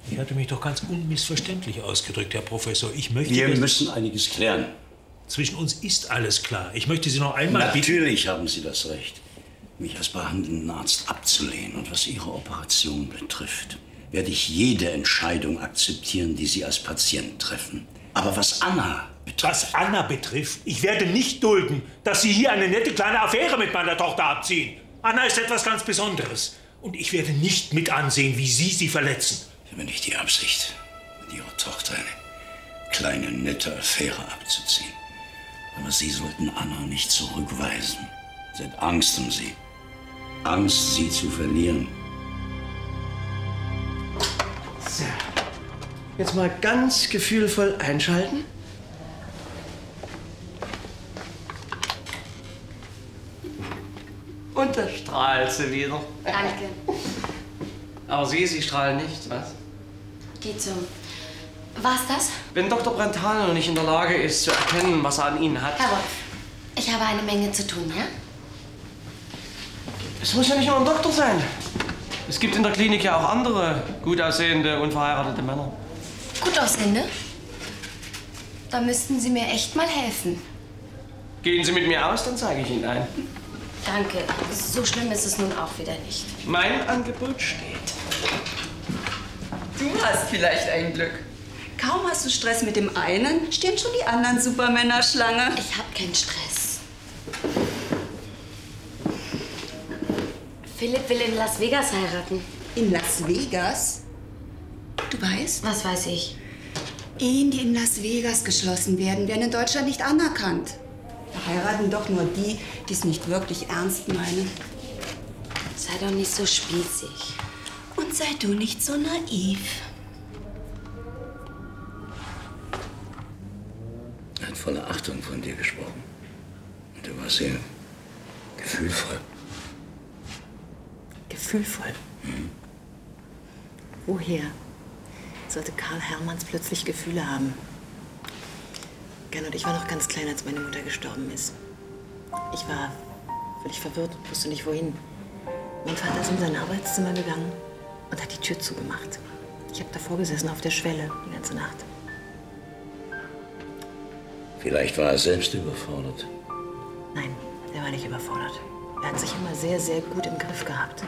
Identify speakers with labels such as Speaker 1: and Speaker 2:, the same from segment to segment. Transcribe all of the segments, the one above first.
Speaker 1: Ich hatte mich doch ganz unmissverständlich ausgedrückt, Herr Professor. Ich möchte...
Speaker 2: Wir müssen einiges klären.
Speaker 1: Zwischen uns ist alles klar. Ich möchte Sie noch einmal...
Speaker 2: Natürlich haben Sie das Recht, mich als behandelnden Arzt abzulehnen. Und was Ihre Operation betrifft, werde ich jede Entscheidung akzeptieren, die Sie als Patient treffen. Aber was Anna betrifft...
Speaker 1: Was Anna betrifft, ich werde nicht dulden, dass Sie hier eine nette kleine Affäre mit meiner Tochter abziehen. Anna ist etwas ganz Besonderes. Und ich werde nicht mit ansehen, wie Sie sie verletzen.
Speaker 2: Ich habe nicht die Absicht, mit Ihrer Tochter eine kleine, nette Affäre abzuziehen. Aber Sie sollten Anna nicht zurückweisen. Sie hat Angst um Sie. Angst, Sie zu verlieren.
Speaker 3: So. Jetzt mal ganz gefühlvoll einschalten. Und da strahlt sie wieder.
Speaker 4: Danke.
Speaker 3: Aber Sie strahlen nicht, was?
Speaker 4: Geht so. War's das?
Speaker 3: Wenn Dr. Brentano noch nicht in der Lage ist, zu erkennen, was er an Ihnen hat...
Speaker 4: Herr Wolf, ich habe eine Menge zu tun, ja?
Speaker 3: Es muss ja nicht nur ein Doktor sein. Es gibt in der Klinik ja auch andere gut aussehende, unverheiratete Männer.
Speaker 4: Gut aussehende? Da müssten Sie mir echt mal helfen.
Speaker 3: Gehen Sie mit mir aus, dann zeige ich Ihnen ein.
Speaker 4: Danke. So schlimm ist es nun auch wieder nicht.
Speaker 3: Mein Angebot steht.
Speaker 5: Du hast vielleicht ein Glück. Kaum hast du Stress mit dem einen, stehen schon die anderen Supermänner Schlange.
Speaker 4: Ich habe keinen Stress. Philipp will in Las Vegas heiraten.
Speaker 5: In Las Vegas? Du weißt?
Speaker 4: Was weiß ich?
Speaker 5: Ehen, die in Las Vegas geschlossen werden, werden in Deutschland nicht anerkannt. Da heiraten doch nur die, die es nicht wirklich ernst meinen.
Speaker 4: Sei doch nicht so spießig.
Speaker 5: Und sei du nicht so naiv.
Speaker 2: Er hat voller Achtung von dir gesprochen. Und du warst sehr gefühlvoll.
Speaker 6: Gefühlvoll?
Speaker 2: Mhm.
Speaker 6: Woher sollte Karl Hermanns plötzlich Gefühle haben? Gernot, ich war noch ganz klein, als meine Mutter gestorben ist. Ich war völlig verwirrt, wusste nicht wohin. Mein Vater ist in sein Arbeitszimmer gegangen und hat die Tür zugemacht. Ich habe davor gesessen auf der Schwelle die ganze Nacht.
Speaker 2: Vielleicht war er selbst überfordert.
Speaker 6: Nein, er war nicht überfordert. Er hat sich immer sehr, sehr gut im Griff gehabt.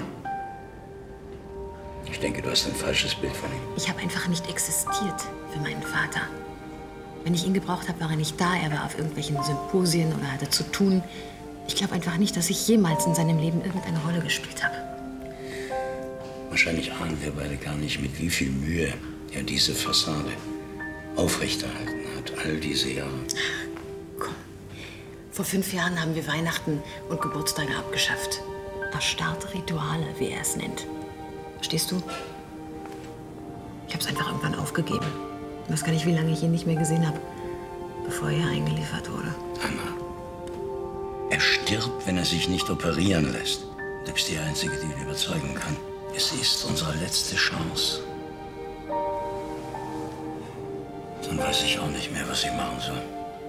Speaker 2: Ich denke, du hast ein falsches Bild von ihm.
Speaker 6: Ich habe einfach nicht existiert für meinen Vater. Wenn ich ihn gebraucht habe, war er nicht da. Er war auf irgendwelchen Symposien oder hatte zu tun. Ich glaube einfach nicht, dass ich jemals in seinem Leben irgendeine Rolle gespielt habe.
Speaker 2: Wahrscheinlich ahnen wir beide gar nicht, mit wie viel Mühe er diese Fassade aufrechterhalten hat, all diese Jahre.
Speaker 6: Komm. Vor 5 Jahren haben wir Weihnachten und Geburtstage abgeschafft. Erstarrte Rituale, wie er es nennt. Verstehst du? Ich habe es einfach irgendwann aufgegeben. Ich weiß gar nicht, wie lange ich ihn nicht mehr gesehen habe, bevor er eingeliefert wurde.
Speaker 2: Anna, er stirbt, wenn er sich nicht operieren lässt. Du bist die Einzige, die ihn überzeugen kann. Es ist unsere letzte Chance. Dann weiß ich auch nicht mehr, was ich machen soll.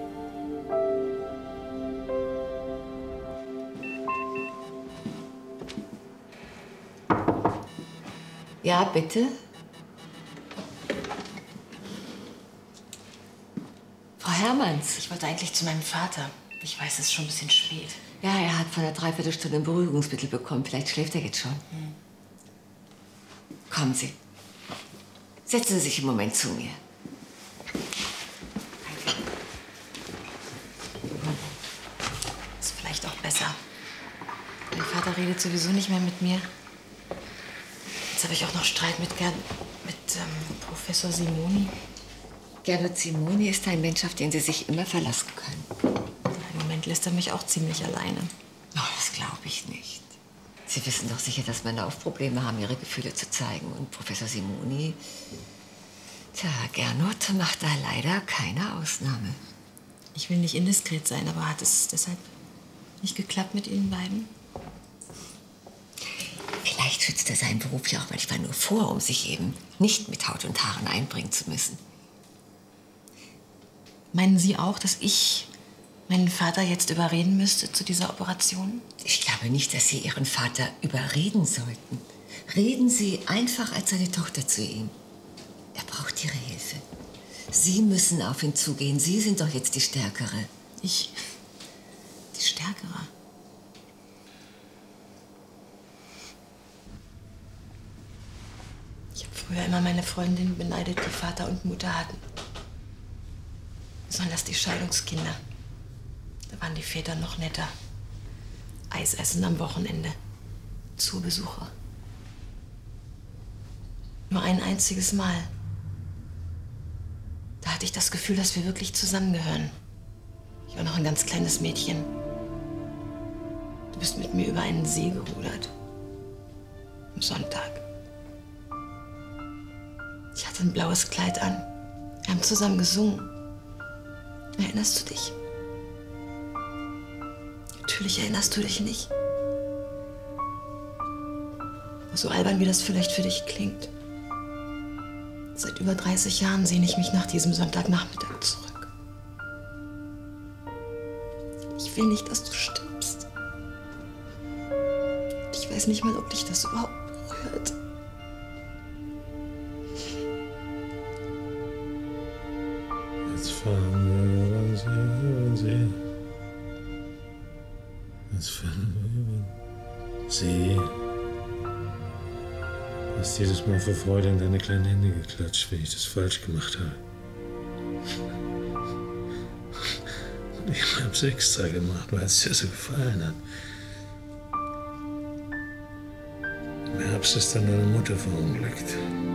Speaker 6: Ja, bitte? Frau Hermanns. Ich wollte eigentlich zu meinem Vater. Ich weiß, es ist schon ein bisschen spät.
Speaker 7: Ja, er hat vor einer Dreiviertelstunde ein Beruhigungsmittel bekommen. Vielleicht schläft er jetzt schon. Kommen Sie. Setzen Sie sich im Moment zu mir.
Speaker 6: Ist vielleicht auch besser. Mein Vater redet sowieso nicht mehr mit mir. Jetzt habe ich auch noch Streit mit Professor Simoni.
Speaker 7: Gernot Simoni ist ein Mensch, auf den Sie sich immer verlassen können.
Speaker 6: Im Moment lässt er mich auch ziemlich alleine.
Speaker 7: Oh, das glaube ich nicht. Sie wissen doch sicher, dass Männer oft Probleme haben, ihre Gefühle zu zeigen. Und Professor Simoni, tja, Gernot macht da leider keine Ausnahme.
Speaker 6: Ich will nicht indiskret sein, aber hat es deshalb nicht geklappt mit Ihnen beiden?
Speaker 7: Vielleicht schützt er seinen Beruf ja auch manchmal nur vor, um sich eben nicht mit Haut und Haaren einbringen zu müssen.
Speaker 6: Meinen Sie auch, dass ich meinen Vater jetzt überreden müsste zu dieser Operation?
Speaker 7: Ich glaube nicht, dass Sie Ihren Vater überreden sollten. Reden Sie einfach als seine Tochter zu ihm. Sie müssen auf ihn zugehen. Sie sind doch jetzt die Stärkere.
Speaker 6: Ich? Die Stärkere? Ich habe früher immer meine Freundinnen beneidet, die Vater und Mutter hatten. Besonders die Scheidungskinder. Da waren die Väter noch netter. Eis essen am Wochenende. Zoobesucher. Nur ein einziges Mal. Da hatte ich das Gefühl, dass wir wirklich zusammengehören. Ich war noch ein ganz kleines Mädchen. Du bist mit mir über einen See gerudert. Am Sonntag. Ich hatte ein blaues Kleid an. Wir haben zusammen gesungen. Erinnerst du dich? Natürlich erinnerst du dich nicht. So albern, wie das vielleicht für dich klingt. Seit über 30 Jahren sehne ich mich nach diesem Sonntagnachmittag zurück. Ich will nicht, dass du stirbst. Ich weiß nicht mal, ob dich das überhaupt berührt.
Speaker 8: Jetzt fahren wir über den See. Jetzt fahren wir über den See. Du hast jedes Mal vor Freude in deine kleinen Hände geklatscht, wenn ich das falsch gemacht habe. Und ich hab's extra gemacht, weil es dir so gefallen hat. Im Herbst ist dann deine Mutter verunglückt.